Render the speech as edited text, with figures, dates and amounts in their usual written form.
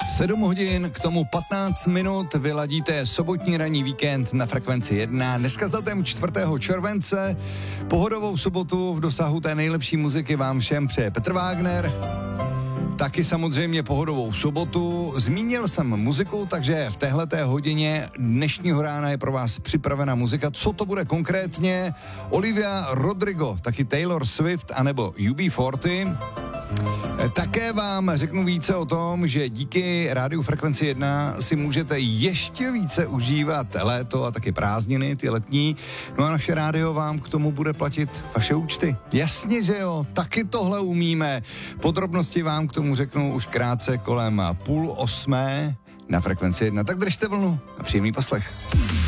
7 hodin, k tomu 15 minut, vyladíte sobotní ranní víkend na Frekvenci 1. Dneska s datem 4. července, pohodovou sobotu v dosahu té nejlepší muziky vám všem přeje Petr Wagner. Taky samozřejmě pohodovou sobotu. Zmínil jsem muziku, takže v téhleté hodině dnešního rána je pro vás připravena muzika. Co to bude konkrétně? Olivia Rodrigo, taky Taylor Swift anebo UB40. Také vám řeknu více o tom, že díky rádiu Frekvenci 1 si můžete ještě více užívat léto a taky prázdniny, ty letní. No a naše rádio vám k tomu bude platit vaše účty. Jasně, že jo, taky tohle umíme. Podrobnosti vám k tomu řeknu už krátce kolem 7:30 na Frekvenci 1. Tak držte vlnu a příjemný poslech.